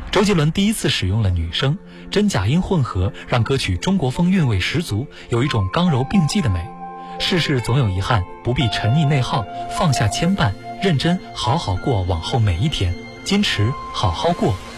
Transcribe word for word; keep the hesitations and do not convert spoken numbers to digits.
周杰伦第一次使用了女声，真假音混合，让歌曲中国风韵味十足，有一种刚柔并济的美。世事总有遗憾，不必沉溺内耗，放下牵绊，认真好好过往后每一天，坚持好好过。